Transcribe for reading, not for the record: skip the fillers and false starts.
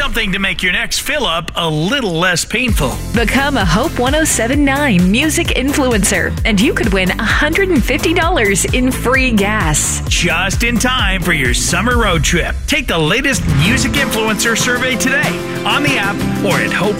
Something to make your next fill-up a little less painful. Become a Hope 1079 music influencer, and you could win $150 in free gas. Just in time for your summer road trip. Take the latest music influencer survey today on the app or at Hope